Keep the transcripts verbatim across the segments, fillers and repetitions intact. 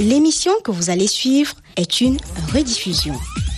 L'émission que vous allez suivre est une rediffusion.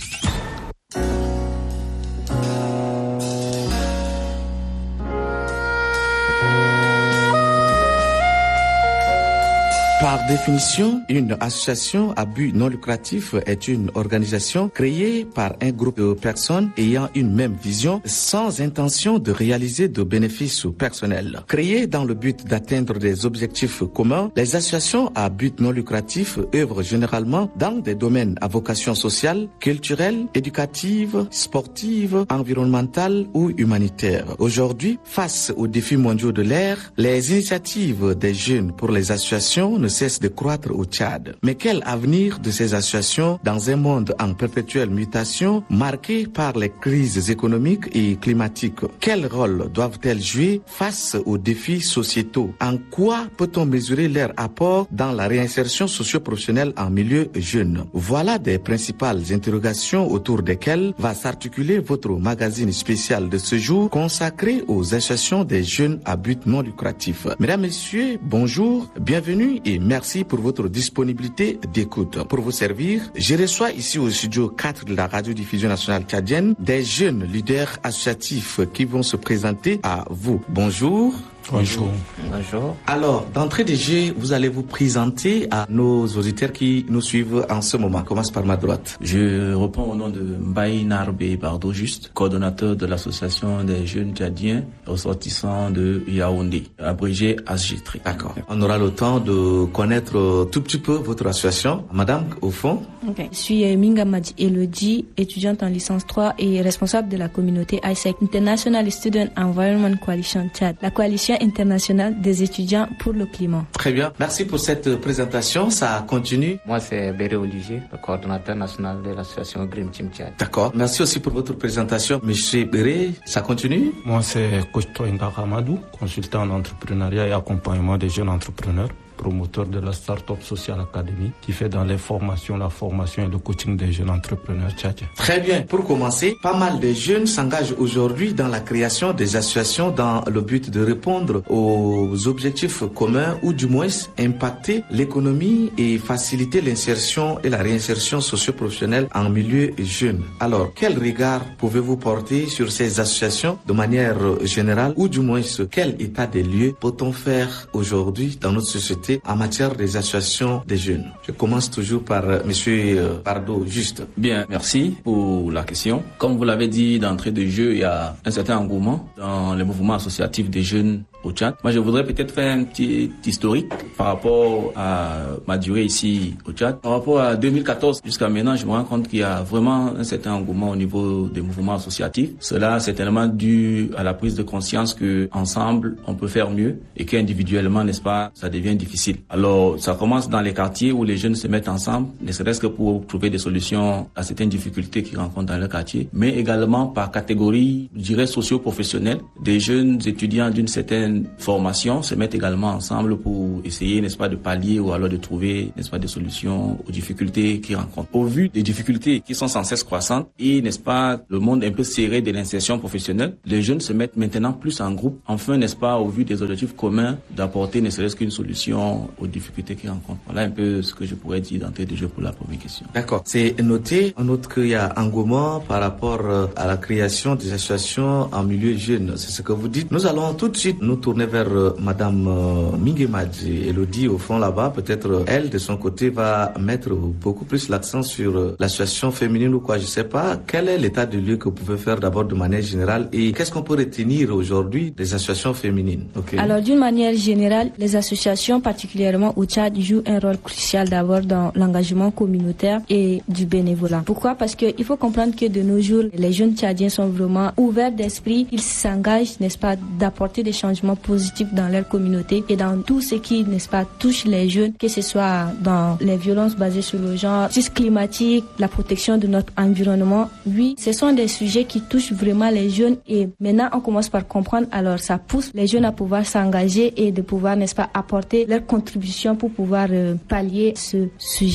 Par définition, une association à but non lucratif est une organisation créée par un groupe de personnes ayant une même vision sans intention de réaliser de bénéfices personnels. Créées dans le but d'atteindre des objectifs communs, les associations à but non lucratif œuvrent généralement dans des domaines à vocation sociale, culturelle, éducative, sportive, environnementale ou humanitaire. Aujourd'hui, face aux défis mondiaux de l'ère, les initiatives des jeunes pour les associations ne cesse de croître au Tchad. Mais quel avenir de ces associations dans un monde en perpétuelle mutation marqué par les crises économiques et climatiques? Quel rôle doivent-elles jouer face aux défis sociétaux? En quoi peut-on mesurer leur apport dans la réinsertion socio-professionnelle en milieu jeune? Voilà des principales interrogations autour desquelles va s'articuler votre magazine spécial de ce jour consacré aux associations des jeunes à but non lucratif. Mesdames, Messieurs, bonjour, bienvenue et merci pour votre disponibilité d'écoute. Pour vous servir, je reçois ici au studio quatre de la radiodiffusion nationale tchadienne des jeunes leaders associatifs qui vont se présenter à vous. Bonjour. Bonjour. Bonjour. Alors, d'entrée de jeu, vous allez vous présenter à nos auditeurs qui nous suivent en ce moment. Commence par ma droite. Je reprends au nom de Mbaye Narbe Bardo Juste, coordonnateur de l'association des jeunes tchadiens ressortissants de Yaoundé, abrégé A S G T R I. D'accord. On aura le temps de connaître tout petit peu votre association. Madame, au fond. Okay. Je suis Minga Madi Elodie, étudiante en licence trois et responsable de la communauté I S E C, International Student Environment Coalition Tchad, la coalition internationale des étudiants pour le climat. Très bien. Merci pour cette présentation. Ça continue. Moi, c'est Béré Olivier, le coordonnateur national de l'association Green Team Tchad. D'accord. Merci aussi pour votre présentation. Monsieur Béré, ça continue. Moi, c'est Coach Toinga Hamadou, consultant en entrepreneuriat et accompagnement des jeunes entrepreneurs, promoteur de la Startup Social Academy, qui fait dans les formations, la formation et le coaching des jeunes entrepreneurs tchadiens. Très bien. Pour commencer, pas mal de jeunes s'engagent aujourd'hui dans la création des associations dans le but de répondre aux objectifs communs ou du moins impacter l'économie et faciliter l'insertion et la réinsertion socio-professionnelle en milieu jeune. Alors, quel regard pouvez-vous porter sur ces associations de manière générale ou du moins quel état des lieux peut-on faire aujourd'hui dans notre société en matière des associations des jeunes? Je commence toujours par euh, Monsieur Bardo Juste. Bien, merci pour la question. Comme vous l'avez dit d'entrée de jeu, il y a un certain engouement dans les mouvements associatifs des jeunes au Tchad. Moi, je voudrais peut-être faire un petit historique par rapport à ma durée ici au Tchad. Par rapport à deux mille quatorze jusqu'à maintenant, je me rends compte qu'il y a vraiment un certain engouement au niveau des mouvements associatifs. Cela, c'est tellement dû à la prise de conscience que ensemble, on peut faire mieux et qu'individuellement, n'est-ce pas, ça devient difficile. Alors, ça commence dans les quartiers où les jeunes se mettent ensemble, ne serait-ce que pour trouver des solutions à certaines difficultés qu'ils rencontrent dans leur quartier, mais également par catégorie, je dirais, socio-professionnelle. Des jeunes étudiants d'une certaine formation se mettent également ensemble pour essayer, n'est-ce pas, de pallier ou alors de trouver, n'est-ce pas, des solutions aux difficultés qu'ils rencontrent. Au vu des difficultés qui sont sans cesse croissantes et, n'est-ce pas, le monde un peu serré de l'insertion professionnelle, les jeunes se mettent maintenant plus en groupe, enfin, n'est-ce pas, au vu des objectifs communs, d'apporter ne serait-ce qu'une solution aux difficultés qu'ils rencontrent. Voilà un peu ce que je pourrais dire d'entrée de jeu pour la première question. D'accord. C'est noté. On note qu'il y a engouement par rapport à la création des associations en milieu jeune. C'est ce que vous dites. Nous allons tout de suite nous tourner vers euh, Madame euh, Mingemadji Elodie au fond là-bas. Peut-être euh, elle, de son côté, va mettre beaucoup plus l'accent sur euh, l'association féminine ou quoi. Je sais pas. Quel est l'état de lieu que vous pouvez faire d'abord de manière générale et qu'est-ce qu'on peut retenir aujourd'hui des associations féminines? Okay. Alors, d'une manière générale, les associations, particulièrement au Tchad, jouent un rôle crucial d'abord dans l'engagement communautaire et du bénévolat. Pourquoi? Parce que il faut comprendre que de nos jours, les jeunes Tchadiens sont vraiment ouverts d'esprit. Ils s'engagent, n'est-ce pas, d'apporter des changements positifs dans leur communauté et dans tout ce qui, n'est-ce pas, touche les jeunes, que ce soit dans les violences basées sur le genre, justice climatique, la protection de notre environnement. Oui, ce sont des sujets qui touchent vraiment les jeunes et maintenant on commence par comprendre. Alors ça pousse les jeunes à pouvoir s'engager et de pouvoir, n'est-ce pas, apporter leur contribution pour pouvoir euh, pallier ce sujet.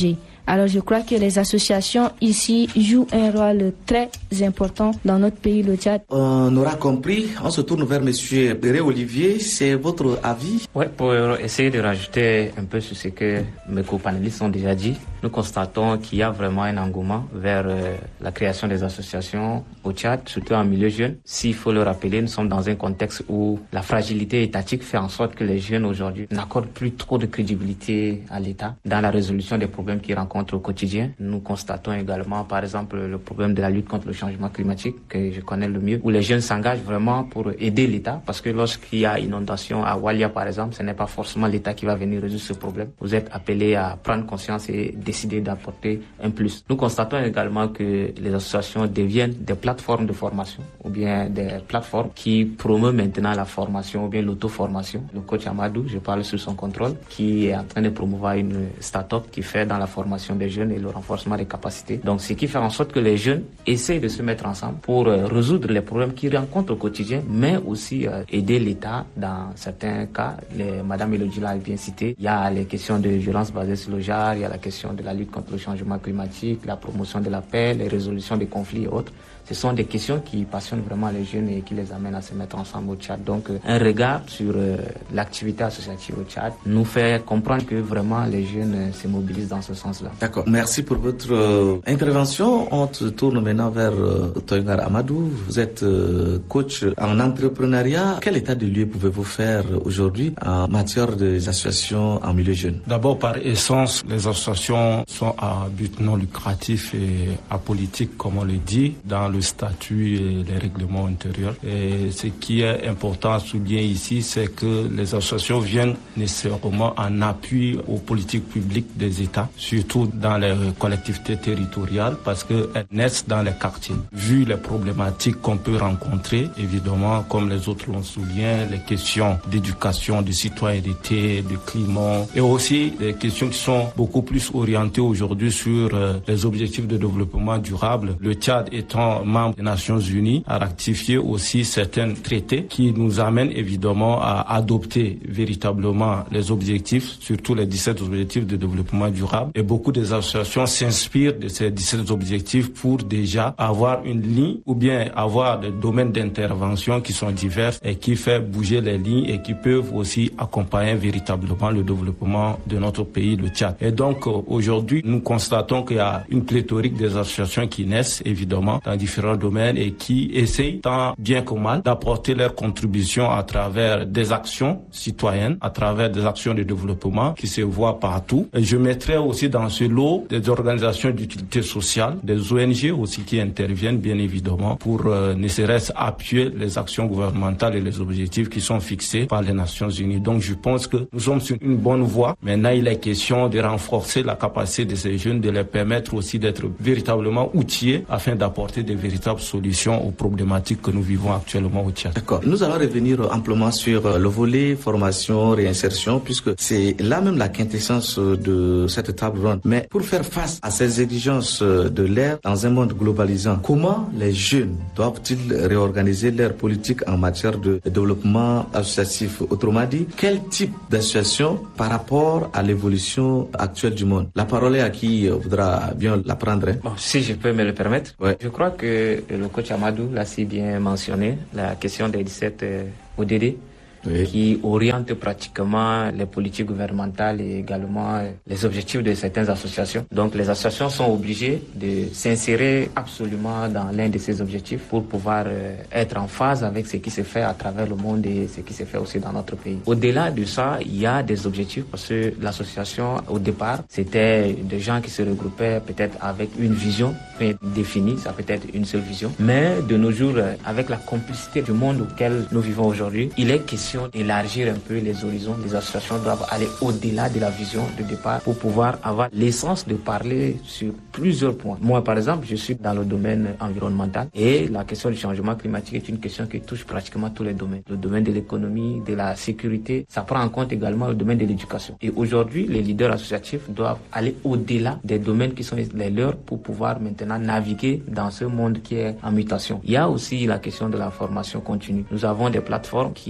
Alors je crois que les associations ici jouent un rôle très important dans notre pays, le Tchad. On aura compris, on se tourne vers monsieur Béré Olivier, c'est votre avis? Oui, pour essayer de rajouter un peu sur ce que mes co-panélistes ont déjà dit, nous constatons qu'il y a vraiment un engouement vers euh, la création des associations au Tchad, surtout en milieu jeune. S'il faut le rappeler, nous sommes dans un contexte où la fragilité étatique fait en sorte que les jeunes aujourd'hui n'accordent plus trop de crédibilité à l'État dans la résolution des problèmes qu'ils rencontrent au quotidien. Nous constatons également, par exemple, le problème de la lutte contre le changement climatique, que je connais le mieux, où les jeunes s'engagent vraiment pour aider l'État, parce que lorsqu'il y a inondation à Walia, par exemple, ce n'est pas forcément l'État qui va venir résoudre ce problème. Vous êtes appelés à prendre conscience et décider d'apporter un plus. Nous constatons également que les associations deviennent des plateformes de formation ou bien des plateformes qui promeuvent maintenant la formation ou bien l'auto-formation. Le coach Amadou, je parle sous son contrôle, qui est en train de promouvoir une start-up qui fait dans la formation des jeunes et le renforcement des capacités. Donc, ce qui fait en sorte que les jeunes essayent de se mettre ensemble pour euh, résoudre les problèmes qu'ils rencontrent au quotidien, mais aussi euh, aider l'État dans certains cas. Les, Madame Elodie l'a bien cité. Il y a les questions de violence basée sur le genre, il y a la question de la lutte contre le changement climatique, la promotion de la paix, les résolutions des conflits et autres. Ce sont des questions qui passionnent vraiment les jeunes et qui les amènent à se mettre ensemble au Tchad. Donc, un regard sur euh, l'activité associative au Tchad nous fait comprendre que vraiment les jeunes euh, se mobilisent dans ce sens-là. D'accord. Merci pour votre euh, intervention. On se tourne maintenant vers euh, Toyngar Amadou. Vous êtes euh, coach en entrepreneuriat. Quel état de lieu pouvez-vous faire aujourd'hui en matière des associations en milieu jeune? D'abord, par essence, les associations sont à but non lucratif et apolitique, comme on le dit, dans le statut et les règlements intérieurs. Et ce qui est important à souligner ici, c'est que les associations viennent nécessairement en appui aux politiques publiques des États, surtout dans les collectivités territoriales, parce qu'elles naissent dans les quartiers. Vu les problématiques qu'on peut rencontrer, évidemment, comme les autres l'ont souligné, les questions d'éducation, de citoyenneté, de climat, et aussi les questions qui sont beaucoup plus orientées aujourd'hui sur euh, les objectifs de développement durable. Le Tchad étant membre des Nations Unies, a ratifié aussi certains traités qui nous amènent évidemment à adopter véritablement les objectifs, surtout les dix-sept objectifs de développement durable. Et beaucoup des associations s'inspirent de ces dix-sept objectifs pour déjà avoir une ligne ou bien avoir des domaines d'intervention qui sont divers et qui fait bouger les lignes et qui peuvent aussi accompagner véritablement le développement de notre pays, le Tchad. Et donc aujourd'hui, nous constatons qu'il y a une pléthorique des associations qui naissent évidemment dans différents domaines et qui essayent tant bien que mal d'apporter leur contribution à travers des actions citoyennes, à travers des actions de développement qui se voient partout. Et je mettrai aussi dans ce lot des organisations d'utilité sociale, des O N G aussi qui interviennent bien évidemment pour euh, ne serait-ce appuyer les actions gouvernementales et les objectifs qui sont fixés par les Nations Unies. Donc je pense que nous sommes sur une bonne voie. Maintenant, il est question de renforcer la capacité de ces jeunes, de les permettre aussi d'être véritablement outillés afin d'apporter des véritables solutions aux problématiques que nous vivons actuellement au Tchad. D'accord. Nous allons revenir amplement sur le volet formation, réinsertion, puisque c'est là même la quintessence de cette table ronde. Mais pour faire face à ces exigences de l'ère dans un monde globalisant, comment les jeunes doivent-ils réorganiser leur politique en matière de développement associatif? Autrement dit, quel type d'association par rapport à l'évolution actuelle du monde? La parole est à qui voudra bien la prendre. Hein? Bon, si je peux me le permettre, ouais. Je crois que le coach Amadou l'a si bien mentionné, la question des dix-sept euh, O D D. Oui. Qui oriente pratiquement les politiques gouvernementales et également les objectifs de certaines associations. Donc les associations sont obligées de s'insérer absolument dans l'un de ces objectifs pour pouvoir euh, être en phase avec ce qui se fait à travers le monde et ce qui se fait aussi dans notre pays. Au-delà de ça, il y a des objectifs parce que l'association, au départ, c'était des gens qui se regroupaient peut-être avec une vision bien définie, ça peut être une seule vision. Mais de nos jours, avec la complicité du monde auquel nous vivons aujourd'hui, il est question d'élargir un peu les horizons. Les associations doivent aller au-delà de la vision de départ pour pouvoir avoir l'essence de parler sur plusieurs points. Moi, par exemple, je suis dans le domaine environnemental et la question du changement climatique est une question qui touche pratiquement tous les domaines. Le domaine de l'économie, de la sécurité, ça prend en compte également le domaine de l'éducation. Et aujourd'hui, les leaders associatifs doivent aller au-delà des domaines qui sont les leurs pour pouvoir maintenant naviguer dans ce monde qui est en mutation. Il y a aussi la question de la formation continue. Nous avons des plateformes qui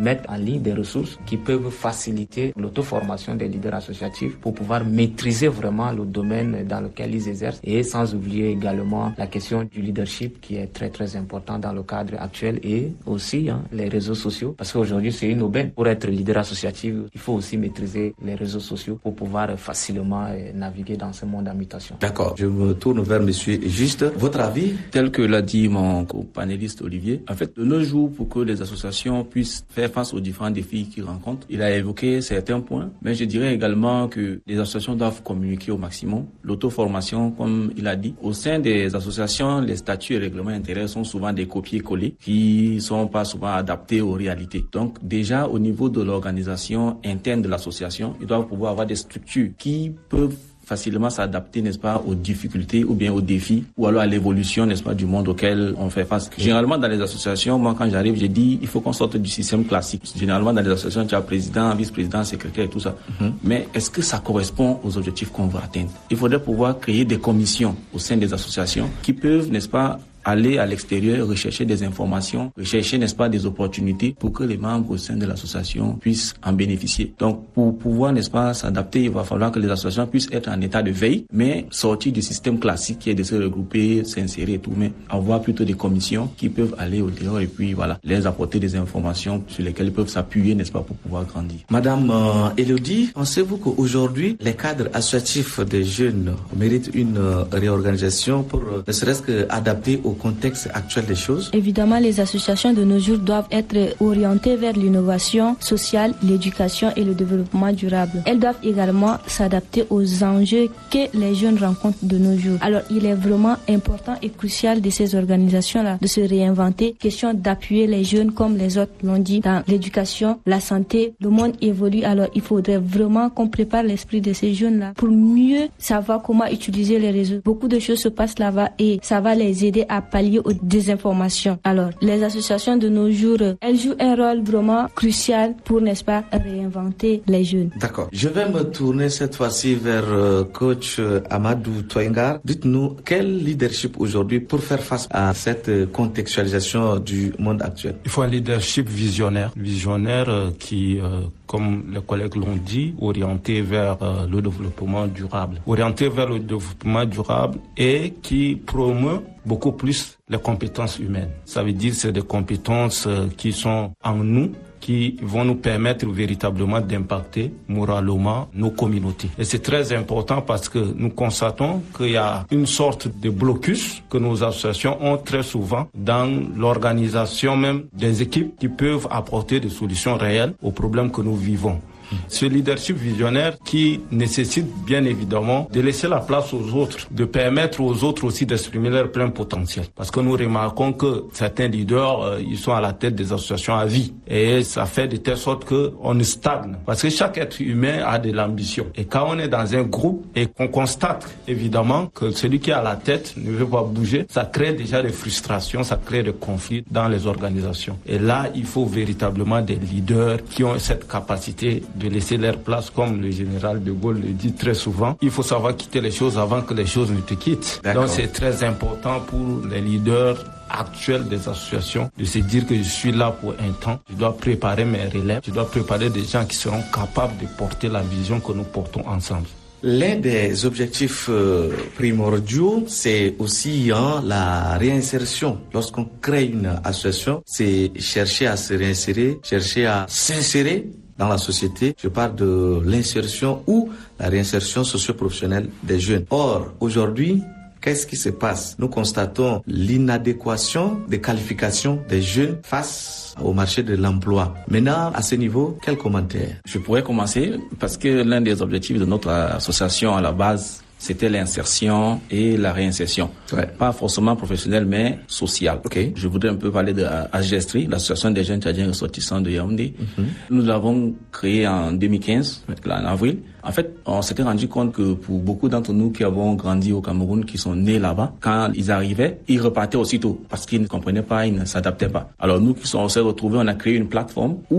mettre en ligne des ressources qui peuvent faciliter l'auto-formation des leaders associatifs pour pouvoir maîtriser vraiment le domaine dans lequel ils exercent, et sans oublier également la question du leadership qui est très très important dans le cadre actuel, et aussi hein, les réseaux sociaux, parce qu'aujourd'hui c'est une aubaine. Pour être leader associatif, il faut aussi maîtriser les réseaux sociaux pour pouvoir facilement naviguer dans ce monde en mutation. D'accord, je me tourne vers monsieur Juste. Votre avis? Tel que l'a dit mon co-panéliste Olivier, en fait, de nos jours, pour que les associations puissent faire face aux différents défis qu'ils rencontrent, il a évoqué certains points, mais je dirais également que les associations doivent communiquer au maximum. L'auto-formation, comme il a dit, au sein des associations, les statuts et règlements intérieurs sont souvent des copier-coller qui sont pas souvent adaptés aux réalités. Donc, déjà, au niveau de l'organisation interne de l'association, ils doivent pouvoir avoir des structures qui peuvent facilement s'adapter, n'est-ce pas, aux difficultés ou bien aux défis ou alors à l'évolution, n'est-ce pas, du monde auquel on fait face. Généralement, dans les associations, moi, quand j'arrive, j'ai dit, il faut qu'on sorte du système classique. Généralement, dans les associations, tu as président, vice-président, secrétaire et tout ça. Mm-hmm. Mais est-ce que ça correspond aux objectifs qu'on veut atteindre? Il faudrait pouvoir créer des commissions au sein des associations qui peuvent, n'est-ce pas, aller à l'extérieur, rechercher des informations, rechercher, n'est-ce pas, des opportunités pour que les membres au sein de l'association puissent en bénéficier. Donc, pour pouvoir, n'est-ce pas, s'adapter, il va falloir que les associations puissent être en état de veille, mais sortir du système classique qui est de se regrouper, s'insérer et tout, mais avoir plutôt des commissions qui peuvent aller au dehors et puis, voilà, les apporter des informations sur lesquelles ils peuvent s'appuyer, n'est-ce pas, pour pouvoir grandir. Madame euh, Élodie, pensez-vous qu'aujourd'hui, les cadres associatifs des jeunes méritent une euh, réorganisation pour, euh, ne serait-ce qu'adapter au contexte actuel des choses? Évidemment, les associations de nos jours doivent être orientées vers l'innovation sociale, l'éducation et le développement durable. Elles doivent également s'adapter aux enjeux que les jeunes rencontrent de nos jours. Alors, il est vraiment important et crucial de ces organisations-là de se réinventer. Question d'appuyer les jeunes comme les autres l'ont dit dans l'éducation, la santé. Le monde évolue, alors il faudrait vraiment qu'on prépare l'esprit de ces jeunes-là pour mieux savoir comment utiliser les réseaux. Beaucoup de choses se passent là-bas et ça va les aider à pallier aux désinformations. Alors, les associations de nos jours, elles jouent un rôle vraiment crucial pour, n'est-ce pas, réinventer les jeunes. D'accord. Je vais me tourner cette fois-ci vers euh, coach euh, Amadou Toyengar. Dites-nous, quel leadership aujourd'hui pour faire face à cette euh, contextualisation du monde actuel? Il faut un leadership visionnaire, visionnaire euh, qui, euh, comme les collègues l'ont dit, orienté vers euh, le développement durable. Orienté vers le développement durable et qui promeut beaucoup plus les compétences humaines. Ça veut dire que c'est des compétences euh, qui sont en nous, qui vont nous permettre véritablement d'impacter moralement nos communautés. Et c'est très important parce que nous constatons qu'il y a une sorte de blocus que nos associations ont très souvent dans l'organisation même des équipes qui peuvent apporter des solutions réelles aux problèmes que nous vivons. Ce leadership visionnaire qui nécessite bien évidemment de laisser la place aux autres, de permettre aux autres aussi d'exprimer leur plein potentiel. Parce que nous remarquons que certains leaders, euh, ils sont à la tête des associations à vie. Et ça fait de telle sorte qu'on stagne. Parce que chaque être humain a de l'ambition. Et quand on est dans un groupe et qu'on constate évidemment que celui qui est à la tête ne veut pas bouger, ça crée déjà des frustrations, ça crée des conflits dans les organisations. Et là, il faut véritablement des leaders qui ont cette capacité de laisser leur place, comme le général de Gaulle le dit très souvent. Il faut savoir quitter les choses avant que les choses ne te quittent. D'accord. Donc c'est très important pour les leaders actuels des associations de se dire que je suis là pour un temps, je dois préparer mes relèves, je dois préparer des gens qui seront capables de porter la vision que nous portons ensemble. L'un des objectifs euh, primordiaux, c'est aussi hein, la réinsertion. Lorsqu'on crée une association, c'est chercher à se réinsérer, chercher à s'insérer dans la société. Je parle de l'insertion ou la réinsertion socio-professionnelle des jeunes. Or, aujourd'hui, qu'est-ce qui se passe? Nous constatons l'inadéquation des qualifications des jeunes face au marché de l'emploi. Maintenant, à ce niveau, quel commentaire? Je pourrais commencer parce que l'un des objectifs de notre association à la base, c'était l'insertion et la réinsertion. Ouais. Pas forcément professionnelle, mais sociale. Okay. Je voudrais un peu parler de Agestri, l'association des jeunes tchadiens ressortissants de Yaoundé. Mm-hmm. Nous l'avons créée en deux mille quinze, là, en avril. En fait, on s'était rendu compte que pour beaucoup d'entre nous qui avons grandi au Cameroun, qui sont nés là-bas, quand ils arrivaient, ils repartaient aussitôt parce qu'ils ne comprenaient pas, ils ne s'adaptaient pas. Alors nous qui sommes, on s'est retrouvés, on a créé une plateforme où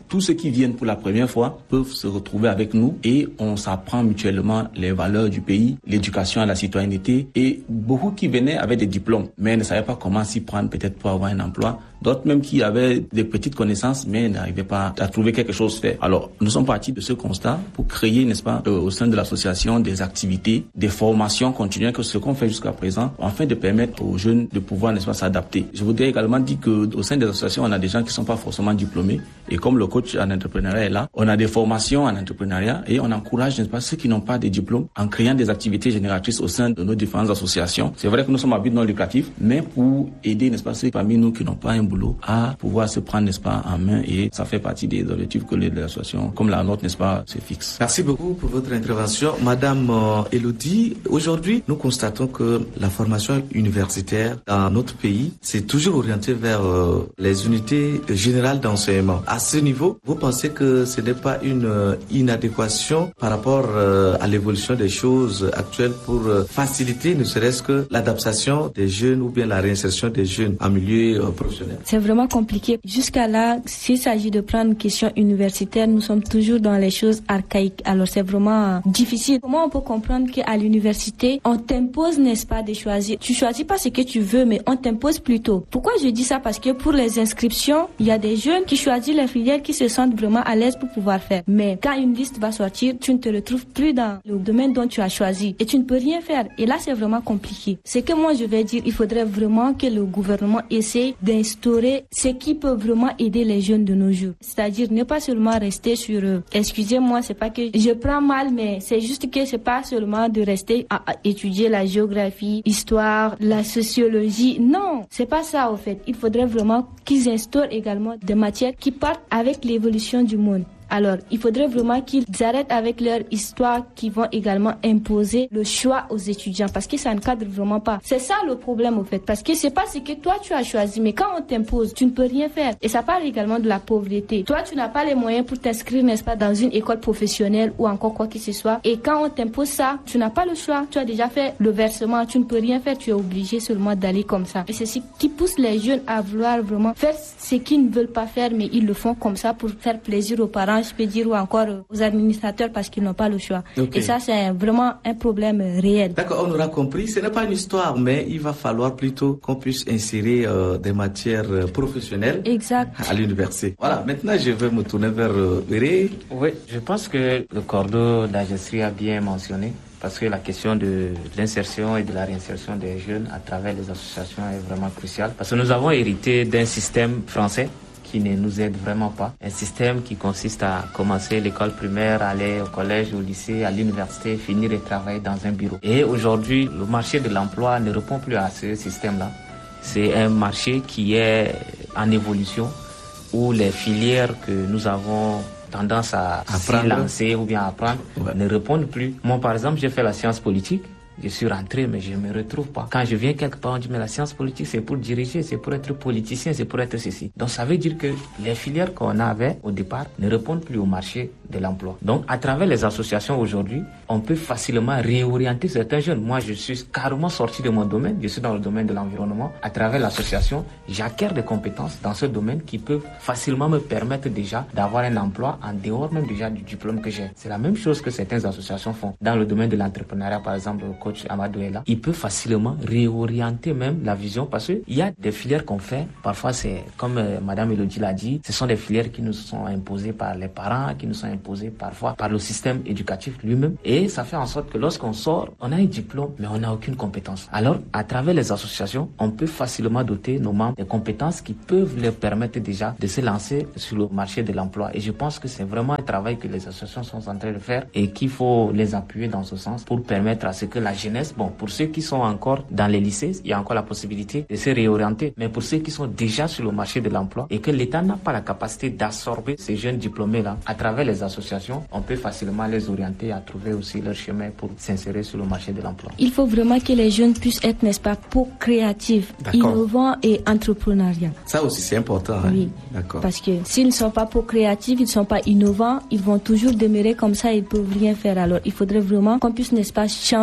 tous ceux qui viennent pour la première fois peuvent se retrouver avec nous et on s'apprend mutuellement les valeurs du pays, l'éducation à la citoyenneté, et beaucoup qui venaient avec des diplômes mais ne savaient pas comment s'y prendre peut-être pour avoir un emploi. D'autres même qui avaient des petites connaissances mais n'arrivaient pas à trouver quelque chose fait. Alors nous sommes partis de ce constat pour créer, n'est-ce pas, euh, au sein de l'association des activités, des formations continuelles, que ce qu'on fait jusqu'à présent, afin de permettre aux jeunes de pouvoir, n'est-ce pas, s'adapter. Je voudrais également dire que au sein des associations, on a des gens qui ne sont pas forcément diplômés, et comme le coach en entrepreneuriat est là, on a des formations en entrepreneuriat et on encourage, n'est-ce pas, ceux qui n'ont pas de diplôme en créant des activités génératrices au sein de nos différentes associations. C'est vrai que nous sommes à but non lucratif, mais pour aider, n'est-ce pas, ceux parmi nous qui n'ont pas un boulot à pouvoir se prendre, n'est-ce pas, en main, et ça fait partie des objectifs que les associations comme la nôtre, n'est-ce pas, se fixent. Merci beaucoup pour votre intervention. Madame euh, Elodie, aujourd'hui, nous constatons que la formation universitaire dans notre pays, c'est toujours orienté vers euh, les unités générales d'enseignement. À ce niveau, vous pensez que ce n'est pas une euh, inadéquation par rapport euh, à l'évolution des choses actuelles pour euh, faciliter ne serait-ce que l'adaptation des jeunes ou bien la réinsertion des jeunes en milieu euh, professionnel? C'est vraiment compliqué. Jusqu'à là, s'il s'agit de prendre une question universitaire, nous sommes toujours dans les choses archaïques. Alors c'est vraiment difficile. Comment on peut comprendre qu'à l'université, on t'impose, n'est-ce pas, de choisir. Tu choisis pas ce que tu veux, mais on t'impose plutôt. Pourquoi je dis ça? Parce que pour les inscriptions, il y a des jeunes qui choisissent les filières qui se sentent vraiment à l'aise pour pouvoir faire. Mais quand une liste va sortir, tu ne te retrouves plus dans le domaine dont tu as choisi et tu ne peux rien faire. Et là, c'est vraiment compliqué. C'est que moi, je vais dire, il faudrait vraiment que le gouvernement essaie d'instaurer ce qui peut vraiment aider les jeunes de nos jours. C'est-à-dire ne pas seulement rester sur eux. Excusez-moi, c'est pas que je prends mal, mais c'est juste que c'est pas seulement de rester à, à étudier la géographie, l'histoire, la sociologie. Non, c'est pas ça au fait. Il faudrait vraiment qu'ils instaurent également des matières qui partent avec l'évolution du monde. Alors, il faudrait vraiment qu'ils arrêtent avec leur histoire qui vont également imposer le choix aux étudiants parce que ça ne cadre vraiment pas. C'est ça le problème au fait, parce que c'est pas ce que toi tu as choisi, mais quand on t'impose, tu ne peux rien faire. Et ça parle également de la pauvreté. Toi, tu n'as pas les moyens pour t'inscrire, n'est-ce pas, dans une école professionnelle ou encore quoi que ce soit. Et quand on t'impose ça, tu n'as pas le choix. Tu as déjà fait le versement, tu ne peux rien faire, tu es obligé seulement d'aller comme ça. Et c'est ce qui pousse les jeunes à vouloir vraiment faire ce qu'ils ne veulent pas faire, mais ils le font comme ça pour faire plaisir aux parents, je peux dire, ou encore aux administrateurs parce qu'ils n'ont pas le choix. Okay. Et ça, c'est vraiment un problème réel. D'accord, on aura compris. Ce n'est pas une histoire, mais il va falloir plutôt qu'on puisse insérer euh, des matières professionnelles exact. À l'université. Voilà, maintenant je vais me tourner vers euh, Ré. Oui, je pense que le cordeau d'Agestri a bien mentionné, parce que la question de l'insertion et de la réinsertion des jeunes à travers les associations est vraiment cruciale. Parce que nous avons hérité d'un système français qui ne nous aide vraiment pas. Un système qui consiste à commencer l'école primaire, aller au collège, au lycée, à l'université, finir et travailler dans un bureau. Et aujourd'hui, le marché de l'emploi ne répond plus à ce système-là. C'est un marché qui est en évolution, où les filières que nous avons tendance à se lancer ou bien à apprendre ouais. ne répondent plus. Moi, par exemple, j'ai fait la science politique. Je suis rentré, mais je ne me retrouve pas. Quand je viens quelque part, on dit, mais la science politique, c'est pour diriger, c'est pour être politicien, c'est pour être ceci. Donc, ça veut dire que les filières qu'on avait au départ ne répondent plus au marché de l'emploi. Donc, à travers les associations aujourd'hui, on peut facilement réorienter certains jeunes. Moi, je suis carrément sorti de mon domaine. Je suis dans le domaine de l'environnement. À travers l'association, j'acquiers des compétences dans ce domaine qui peuvent facilement me permettre déjà d'avoir un emploi en dehors même déjà du diplôme que j'ai. C'est la même chose que certaines associations font. Dans le domaine de l'entrepreneuriat, par exemple, coach Amadou est là, il peut facilement réorienter même la vision parce qu'il y a des filières qu'on fait. Parfois, c'est comme euh, Madame Elodie l'a dit, ce sont des filières qui nous sont imposées par les parents, qui nous sont imposées parfois par le système éducatif lui-même. Et ça fait en sorte que lorsqu'on sort, on a un diplôme, mais on n'a aucune compétence. Alors, à travers les associations, on peut facilement doter nos membres des compétences qui peuvent leur permettre déjà de se lancer sur le marché de l'emploi. Et je pense que c'est vraiment un travail que les associations sont en train de faire et qu'il faut les appuyer dans ce sens pour permettre à ce que la jeunesse, bon, pour ceux qui sont encore dans les lycées, il y a encore la possibilité de se réorienter. Mais pour ceux qui sont déjà sur le marché de l'emploi et que l'État n'a pas la capacité d'absorber ces jeunes diplômés-là, à travers les associations, on peut facilement les orienter à trouver aussi leur chemin pour s'insérer sur le marché de l'emploi. Il faut vraiment que les jeunes puissent être, n'est-ce pas, pro-créatifs, innovants et entrepreneuriaux. Ça aussi, c'est important. Hein? Oui. D'accord. Parce que s'ils ne sont pas pro-créatifs, ils ne sont pas innovants, ils vont toujours demeurer comme ça, ils ne peuvent rien faire. Alors, il faudrait vraiment qu'on puisse, n'est-ce pas, changer des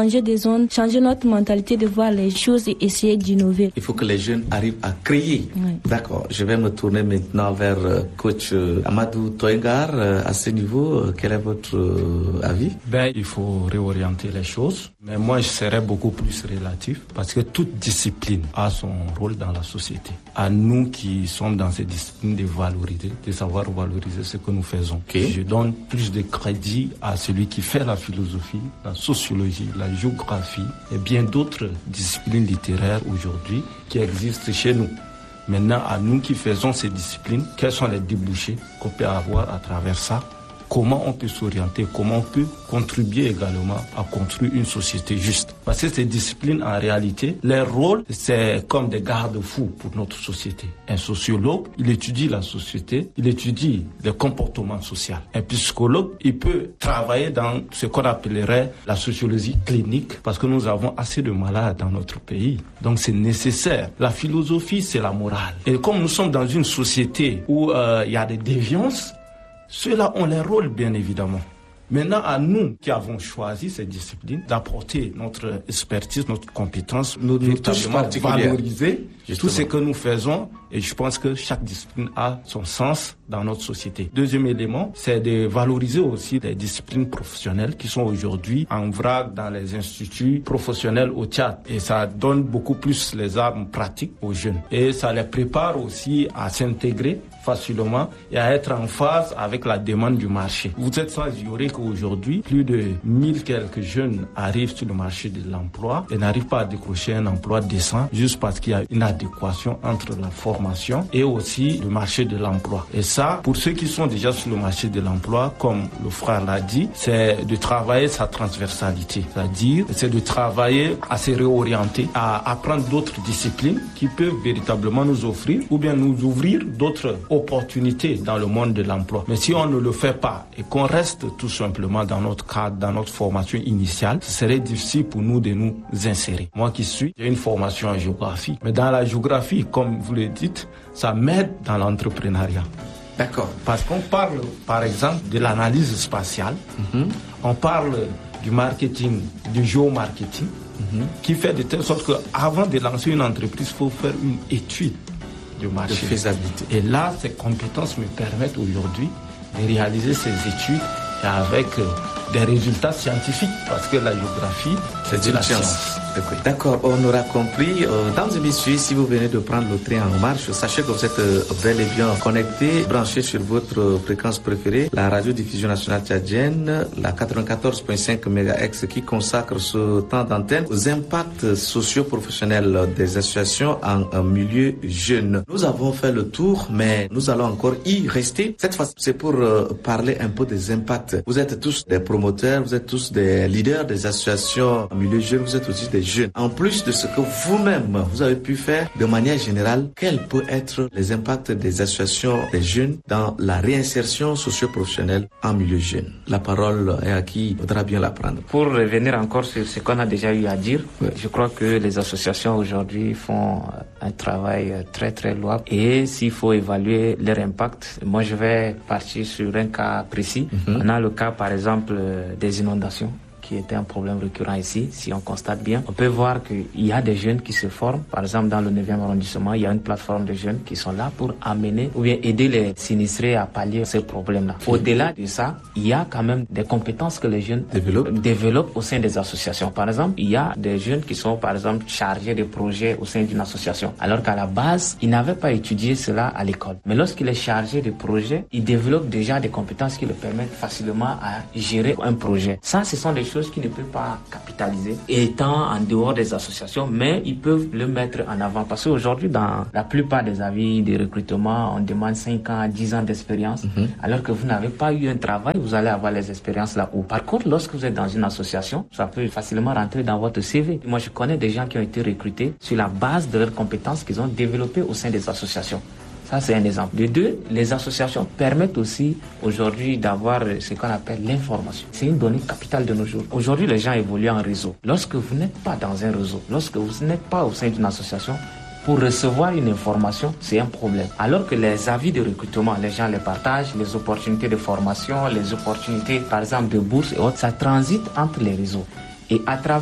besoin de changer notre mentalité, de voir les choses et essayer d'innover. Il faut que les jeunes arrivent à créer. Oui. D'accord. Je vais me tourner maintenant vers euh, coach euh, Amadou Toyengar. Euh, à ce niveau, euh, quel est votre euh, avis? Ben, il faut réorienter les choses. Mais moi, je serais beaucoup plus relatif parce que toute discipline a son rôle dans la société. À nous qui sommes dans ces disciplines de valoriser, de savoir valoriser ce que nous faisons. Okay. Je donne plus de crédit à celui qui fait la philosophie, la sociologie, la géographie et bien d'autres disciplines littéraires aujourd'hui qui existent chez nous. Maintenant, à nous qui faisons ces disciplines, quels sont les débouchés qu'on peut avoir à travers ça? Comment on peut s'orienter, comment on peut contribuer également à construire une société juste. Parce que ces disciplines, en réalité, leur rôle, c'est comme des garde-fous pour notre société. Un sociologue, il étudie la société, il étudie le comportement social. Un psychologue, il peut travailler dans ce qu'on appellerait la sociologie clinique, parce que nous avons assez de malades dans notre pays. Donc c'est nécessaire. La philosophie, c'est la morale. Et comme nous sommes dans une société où euh, il y a des déviances, ceux-là ont leur rôle, bien évidemment. Maintenant, à nous qui avons choisi ces disciplines, d'apporter notre expertise, notre compétence, nous véritablement valoriser Justement. tout ce que nous faisons. Et je pense que chaque discipline a son sens dans notre société. Deuxième élément, c'est de valoriser aussi les disciplines professionnelles qui sont aujourd'hui en vrac dans les instituts professionnels au Tchad. Et ça donne beaucoup plus les armes pratiques aux jeunes. Et ça les prépare aussi à s'intégrer facilement et à être en phase avec la demande du marché. Vous êtes sans ignorer qu'aujourd'hui, plus de mille quelques jeunes arrivent sur le marché de l'emploi et n'arrivent pas à décrocher un emploi décent juste parce qu'il y a une adéquation entre la formation et aussi le marché de l'emploi. Et ça, pour ceux qui sont déjà sur le marché de l'emploi, comme le frère l'a dit, c'est de travailler sa transversalité. C'est-à-dire, c'est de travailler à se réorienter, à apprendre d'autres disciplines qui peuvent véritablement nous offrir ou bien nous ouvrir d'autres opportunités dans le monde de l'emploi. Mais si on ne le fait pas et qu'on reste tout simplement dans notre cadre, dans notre formation initiale, ce serait difficile pour nous de nous insérer. Moi qui suis, j'ai une formation en géographie. Mais dans la géographie, comme vous le dites, ça m'aide dans l'entrepreneuriat. D'accord. Parce qu'on parle, par exemple, de l'analyse spatiale. Mm-hmm. On parle du marketing, du géomarketing, mm-hmm. qui fait de telle sorte qu'avant de lancer une entreprise, il faut faire une étude de marché. De faisabilité. Et là, ces compétences me permettent aujourd'hui de réaliser ces études avec des résultats scientifiques, parce que la géographie, c'est de la science. D'accord, on aura compris. Euh, dames et messieurs, si vous venez de prendre le train en marche, sachez que vous êtes euh, bel et bien connectés, branchés sur votre euh, fréquence préférée, la radiodiffusion nationale tchadienne, la quatre-vingt-quatorze virgule cinq mégahertz, qui consacre ce temps d'antenne aux impacts socio-professionnels des associations en, en milieu jeune. Nous avons fait le tour, mais nous allons encore y rester. Cette fois, c'est pour euh, parler un peu des impacts. Vous êtes tous des promoteurs, vous êtes tous des leaders des associations en milieu jeune, vous êtes aussi des jeunes. En plus de ce que vous-même, vous avez pu faire de manière générale, quels peuvent être les impacts des associations des jeunes dans la réinsertion socio-professionnelle en milieu jeune? La parole est à qui voudra bien la prendre. Pour revenir encore sur ce qu'on a déjà eu à dire, ouais. je crois que les associations aujourd'hui font un travail très très louable. Et s'il faut évaluer leur impact, moi je vais partir sur un cas précis. Mm-hmm. On a le cas par exemple des inondations, qui était un problème récurrent ici. Si on constate bien, on peut voir qu'il y a des jeunes qui se forment. Par exemple, dans le neuvième arrondissement, il y a une plateforme de jeunes qui sont là pour amener ou bien aider les sinistrés à pallier ces problèmes-là. Au-delà de ça, il y a quand même des compétences que les jeunes développent. développent au sein des associations. Par exemple, il y a des jeunes qui sont, par exemple, chargés de projets au sein d'une association. Alors qu'à la base, ils n'avaient pas étudié cela à l'école. Mais lorsqu'il est chargé de projets, il développe déjà des compétences qui le permettent facilement à gérer un projet. Ça, ce sont des choses qui ne peuvent pas capitaliser étant en dehors des associations, mais ils peuvent le mettre en avant parce qu'aujourd'hui dans la plupart des avis de recrutement on demande cinq ans à dix ans d'expérience, mm-hmm. alors que vous n'avez pas eu un travail, vous allez avoir les expériences là-haut. Par contre, lorsque vous êtes dans une association, ça peut facilement rentrer dans votre C V. Moi je connais des gens qui ont été recrutés sur la base de leurs compétences qu'ils ont développées au sein des associations. Ça, c'est un exemple. De deux, les associations permettent aussi aujourd'hui d'avoir ce qu'on appelle l'information. C'est une donnée capitale de nos jours. Aujourd'hui, les gens évoluent en réseau. Lorsque vous n'êtes pas dans un réseau, lorsque vous n'êtes pas au sein d'une association, pour recevoir une information, c'est un problème. Alors que les avis de recrutement, les gens les partagent, les opportunités de formation, les opportunités, par exemple, de bourse et autres, ça transite entre les réseaux. Et à travers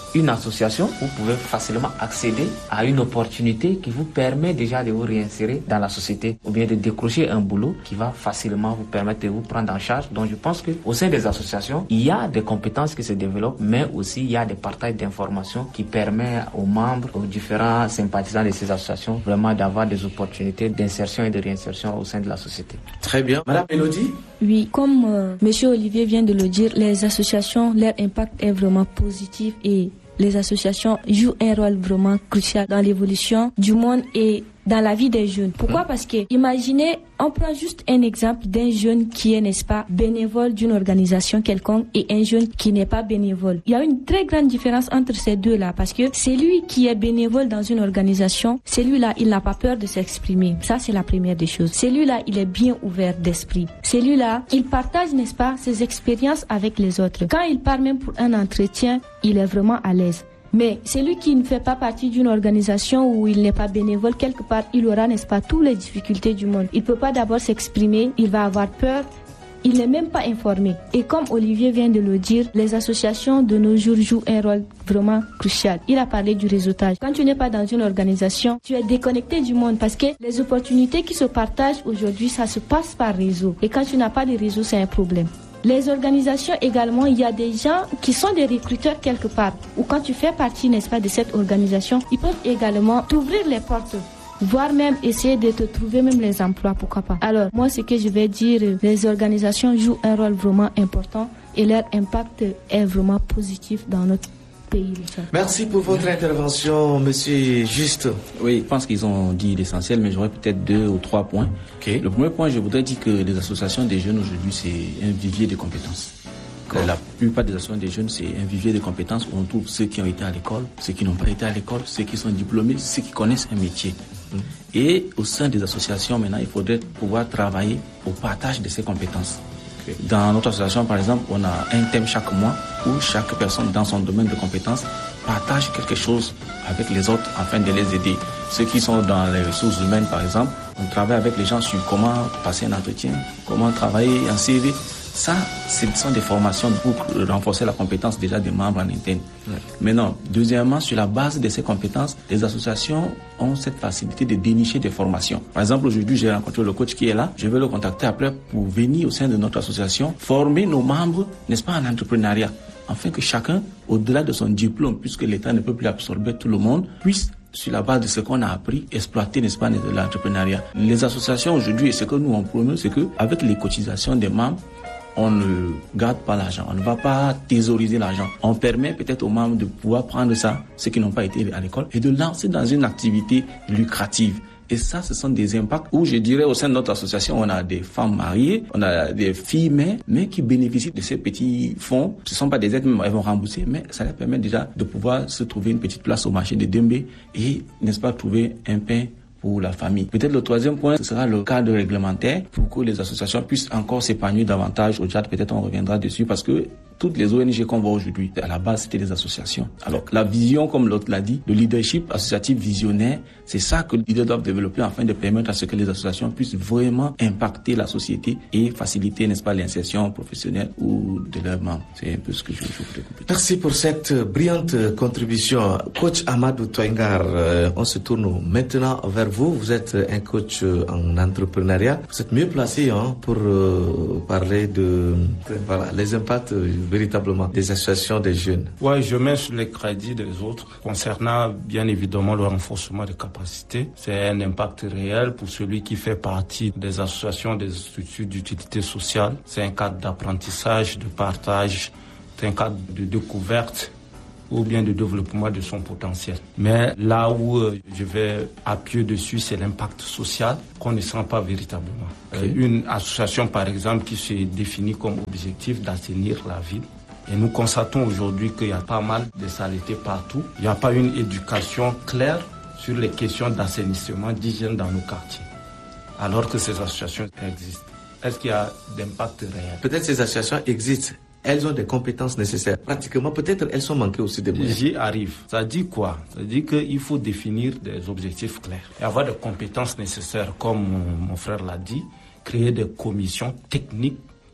une association, vous pouvez facilement accéder à une opportunité qui vous permet déjà de vous réinsérer dans la société ou bien de décrocher un boulot qui va facilement vous permettre de vous prendre en charge. Donc je pense qu'au sein des associations, il y a des compétences qui se développent, mais aussi il y a des partages d'informations qui permettent aux membres, aux différents sympathisants de ces associations vraiment d'avoir des opportunités d'insertion et de réinsertion au sein de la société. Très bien. Madame Mélodie? Oui, comme euh, Monsieur Olivier vient de le dire, les associations, leur impact est vraiment positif et les associations jouent un rôle vraiment crucial dans l'évolution du monde et dans la vie des jeunes. Pourquoi? Parce que, imaginez, on prend juste un exemple d'un jeune qui est, n'est-ce pas, bénévole d'une organisation quelconque et un jeune qui n'est pas bénévole. Il y a une très grande différence entre ces deux-là parce que c'est lui qui est bénévole dans une organisation, celui-là, il n'a pas peur de s'exprimer. Ça, c'est la première des choses. Celui-là, il est bien ouvert d'esprit. Celui-là, il partage, n'est-ce pas, ses expériences avec les autres. Quand il part même pour un entretien, il est vraiment à l'aise. Mais celui qui ne fait pas partie d'une organisation où il n'est pas bénévole, quelque part, il aura, n'est-ce pas, toutes les difficultés du monde. Il ne peut pas d'abord s'exprimer, il va avoir peur, il n'est même pas informé. Et comme Olivier vient de le dire, les associations de nos jours jouent un rôle vraiment crucial. Il a parlé du réseautage. Quand tu n'es pas dans une organisation, tu es déconnecté du monde parce que les opportunités qui se partagent aujourd'hui, ça se passe par réseau. Et quand tu n'as pas de réseau, c'est un problème. Les organisations également, il y a des gens qui sont des recruteurs quelque part. Ou quand tu fais partie, n'est-ce pas, de cette organisation, ils peuvent également t'ouvrir les portes, voire même essayer de te trouver même les emplois, pourquoi pas. Alors, moi, ce que je vais dire, les organisations jouent un rôle vraiment important et leur impact est vraiment positif dans notre pays. Merci pour votre intervention, monsieur Juste. Oui, je pense qu'ils ont dit l'essentiel, mais j'aurais peut-être deux ou trois points. Okay. Le premier point, je voudrais dire que les associations des jeunes aujourd'hui, c'est un vivier de compétences. Cool. La plupart des associations des jeunes, c'est un vivier de compétences où on trouve ceux qui ont été à l'école, ceux qui n'ont pas été à l'école, ceux qui sont diplômés, ceux qui connaissent un métier. Mmh. Et au sein des associations, maintenant, il faudrait pouvoir travailler au partage de ces compétences. Dans notre association, par exemple, on a un thème chaque mois où chaque personne dans son domaine de compétences partage quelque chose avec les autres afin de les aider. Ceux qui sont dans les ressources humaines, par exemple, on travaille avec les gens sur comment passer un entretien, comment travailler un C V. Ça, ce sont des formations pour renforcer la compétence déjà des membres en interne. Ouais. Maintenant, deuxièmement, sur la base de ces compétences, les associations ont cette facilité de dénicher des formations. Par exemple, aujourd'hui, j'ai rencontré le coach qui est là. Je vais le contacter après pour venir au sein de notre association, former nos membres, n'est-ce pas, en entrepreneuriat, afin que chacun, au-delà de son diplôme, puisque l'État ne peut plus absorber tout le monde, puisse, sur la base de ce qu'on a appris, exploiter, n'est-ce pas, l'entrepreneuriat. Les associations aujourd'hui, et ce que nous on promeut, c'est que avec les cotisations des membres, on ne garde pas l'argent, on ne va pas thésauriser l'argent. On permet peut-être aux membres de pouvoir prendre ça, ceux qui n'ont pas été à l'école, et de lancer dans une activité lucrative. Et ça, ce sont des impacts où je dirais au sein de notre association, on a des femmes mariées, on a des filles mères, mais qui bénéficient de ces petits fonds. Ce ne sont pas des aides, elles vont rembourser, mais ça leur permet déjà de pouvoir se trouver une petite place au marché de Dembé et, n'est-ce pas, trouver un pain pour la famille. Peut-être le troisième point, ce sera le cadre réglementaire pour que les associations puissent encore s'épanouir davantage au Tchad. Peut-être on reviendra dessus parce que toutes les O N G qu'on voit aujourd'hui, à la base, c'était des associations. Alors, la vision, comme l'autre l'a dit, le leadership associatif visionnaire, c'est ça que les leaders doivent développer afin de permettre à ce que les associations puissent vraiment impacter la société et faciliter, n'est-ce pas, l'insertion professionnelle ou de leurs membres. C'est un peu ce que je voulais compléter. Merci pour cette brillante contribution. Coach Amadou Toingar, euh, on se tourne maintenant vers vous. Vous êtes un coach en entrepreneuriat. Vous êtes mieux placé hein, pour euh, parler de voilà, les impacts euh, véritablement des associations des jeunes. Oui, je mets sur les crédits des autres concernant bien évidemment le renforcement des capacités. C'est un impact réel pour celui qui fait partie des associations, des structures d'utilité sociale. C'est un cadre d'apprentissage, de partage, c'est un cadre de découverte ou bien de développement de son potentiel. Mais là où euh, je vais appuyer dessus, c'est l'impact social qu'on ne sent pas véritablement. Okay. Euh, une association, par exemple, qui se définit comme objectif d'assainir la ville. Et nous constatons aujourd'hui qu'il y a pas mal de saleté partout. Il n'y a pas une éducation claire sur les questions d'assainissement, d'hygiène dans nos quartiers. Alors que ces associations existent. Est-ce qu'il y a d'impact réel? Peut-être ces associations existent. Elles ont des compétences nécessaires. Pratiquement, peut-être elles sont manquées aussi de moyens. J'y arrive. Ça dit quoi? Ça dit qu'il faut définir des objectifs clairs et avoir des compétences nécessaires, comme mon, mon frère l'a dit, créer des commissions techniques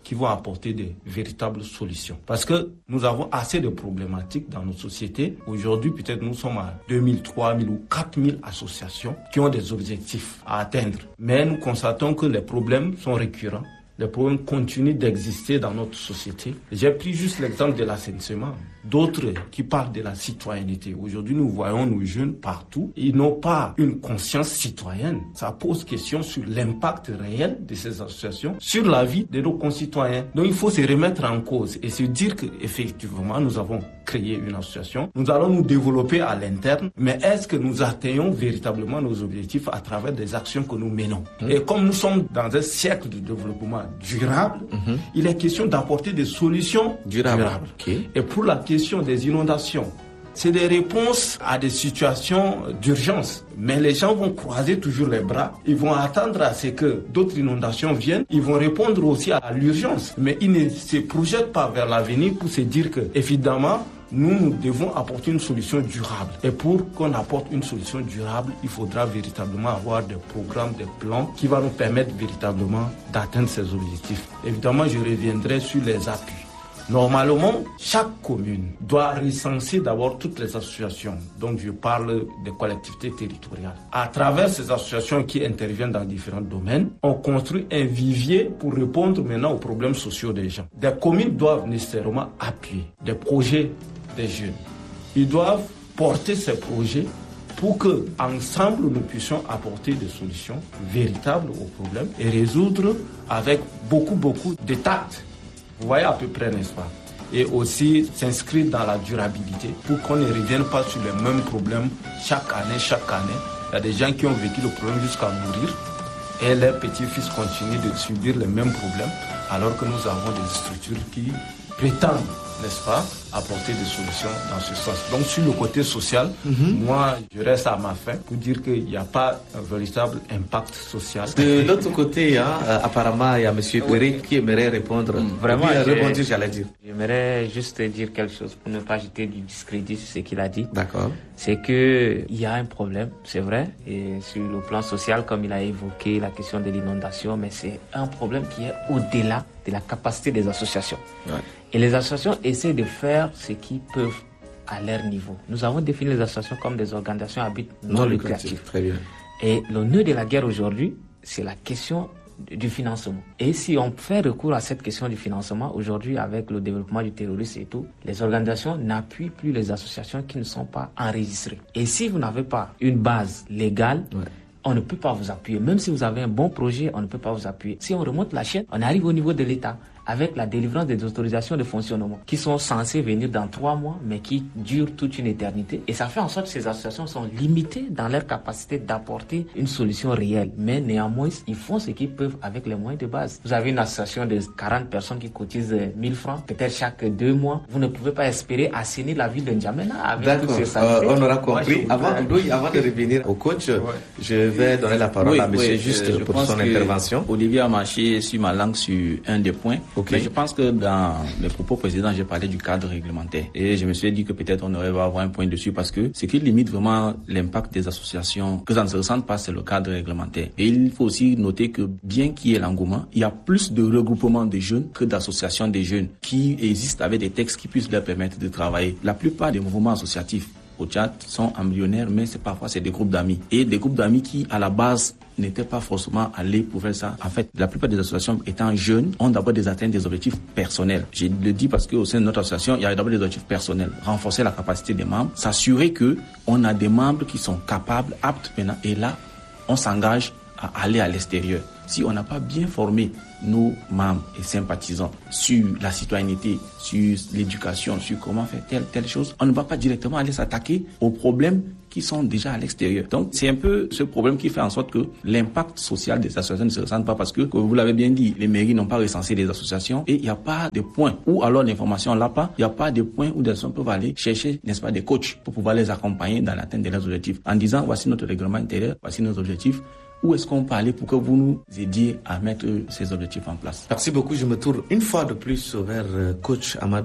qui vont apporter des véritables solutions. Parce que nous avons assez de problématiques dans nos sociétés. Aujourd'hui, peut-être nous sommes à deux mille, trois mille ou quatre mille associations qui ont des objectifs à atteindre. Mais nous constatons que les problèmes sont récurrents. Les problèmes continuent d'exister dans notre société. J'ai pris juste l'exemple de l'assainissement. D'autres qui parlent de la citoyenneté. Aujourd'hui, nous voyons nos jeunes partout. Ils n'ont pas une conscience citoyenne. Ça pose question sur l'impact réel de ces associations sur la vie de nos concitoyens. Donc, il faut se remettre en cause et se dire qu'effectivement, nous avons créé une association. Nous allons nous développer à l'interne. Mais est-ce que nous atteignons véritablement nos objectifs à travers des actions que nous menons? Mmh. Et comme nous sommes dans un siècle de développement durable, mmh. il est question d'apporter des solutions durables. durables. Okay. Et pour la question des inondations, c'est des réponses à des situations d'urgence. Mais les gens vont croiser toujours les bras. Ils vont attendre à ce que d'autres inondations viennent. Ils vont répondre aussi à l'urgence. Mais ils ne se projettent pas vers l'avenir pour se dire que, évidemment, nous, nous devons apporter une solution durable. Et pour qu'on apporte une solution durable, il faudra véritablement avoir des programmes, des plans qui vont nous permettre véritablement d'atteindre ces objectifs. Évidemment, je reviendrai sur les appuis. Normalement, chaque commune doit recenser d'abord toutes les associations. Donc, je parle des collectivités territoriales. À travers ces associations qui interviennent dans différents domaines, on construit un vivier pour répondre maintenant aux problèmes sociaux des gens. Des communes doivent nécessairement appuyer des projets des jeunes. Ils doivent porter ces projets pour que, ensemble, nous puissions apporter des solutions véritables aux problèmes et résoudre avec beaucoup, beaucoup de tact. Vous voyez à peu près, n'est-ce pas? Et aussi s'inscrire dans la durabilité pour qu'on ne revienne pas sur les mêmes problèmes chaque année, chaque année. Il y a des gens qui ont vécu le problème jusqu'à mourir et leurs petits-fils continuent de subir les mêmes problèmes alors que nous avons des structures qui prétendent, n'est-ce pas, apporter des solutions dans ce sens. Donc sur le côté social, mm-hmm. moi je reste à ma fin pour dire qu'il n'y a pas un véritable impact social. De l'autre côté, hein, apparemment il y a M. Eric qui aimerait répondre. Vraiment, puis, rebondir, j'allais dire. J'aimerais juste dire quelque chose pour ne pas jeter du discrédit sur ce qu'il a dit. D'accord. C'est que il y a un problème, c'est vrai, et sur le plan social, comme il a évoqué la question de l'inondation, mais c'est un problème qui est au-delà de la capacité des associations. Ouais. Et les associations essaient de faire ce qu'ils peuvent à leur niveau. Nous avons défini les associations comme des organisations à but non lucratif. Très bien. Et le nœud de la guerre aujourd'hui, c'est la question du financement. Et si on fait recours à cette question du financement, aujourd'hui, avec le développement du terrorisme et tout, les organisations n'appuient plus les associations qui ne sont pas enregistrées. Et si vous n'avez pas une base légale, ouais. on ne peut pas vous appuyer. Même si vous avez un bon projet, on ne peut pas vous appuyer. Si on remonte la chaîne, on arrive au niveau de l'État avec la délivrance des autorisations de fonctionnement qui sont censées venir dans trois mois, mais qui durent toute une éternité. Et ça fait en sorte que ces associations sont limitées dans leur capacité d'apporter une solution réelle. Mais néanmoins, ils font ce qu'ils peuvent avec les moyens de base. Vous avez une association de quarante personnes qui cotisent mille francs, peut-être chaque deux mois. Vous ne pouvez pas espérer assainir la ville de N'Djamena avec D'accord. toutes ces euh, on aura compris. Moi, avant, oui, avant de revenir au coach, ouais. je vais donner la parole oui, à monsieur oui, juste euh, pour son intervention. Olivier a marché sur ma langue sur un des points. Okay. Mais je pense que dans mes propos précédents, j'ai parlé du cadre réglementaire. Et je me suis dit que peut-être on aurait va avoir un point dessus parce que ce qui limite vraiment l'impact des associations, que ça ne se ressente pas, c'est le cadre réglementaire. Et il faut aussi noter que bien qu'il y ait l'engouement, il y a plus de regroupements de jeunes que d'associations de jeunes qui existent avec des textes qui puissent leur permettre de travailler. La plupart des mouvements associatifs au Tchad sont embryonnaires, mais c'est parfois c'est des groupes d'amis. Et des groupes d'amis qui, à la base, n'étaient pas forcément allés pour faire ça. En fait, la plupart des associations étant jeunes ont d'abord des atteintes des objectifs personnels. Je le dis parce qu'au sein de notre association, il y a d'abord des objectifs personnels. Renforcer la capacité des membres, s'assurer que on a des membres qui sont capables, aptes maintenant. Et là, on s'engage à aller à l'extérieur. Si on n'a pas bien formé nos membres et sympathisants sur la citoyenneté, sur l'éducation, sur comment faire telle, telle chose, on ne va pas directement aller s'attaquer aux problèmes qui sont déjà à l'extérieur. Donc, c'est un peu ce problème qui fait en sorte que l'impact social des associations ne se ressent pas parce que, comme vous l'avez bien dit, les mairies n'ont pas recensé les associations et il n'y a pas de points où alors l'information là pas, il n'y a pas de points où des personnes peuvent aller chercher, n'est-ce pas, des coachs pour pouvoir les accompagner dans l'atteinte de leurs objectifs en disant voici notre règlement intérieur, voici nos objectifs. Où est-ce qu'on peut aller pour que vous nous aidiez à mettre ces objectifs en place? Merci beaucoup. Je me tourne une fois de plus vers coach Amadou.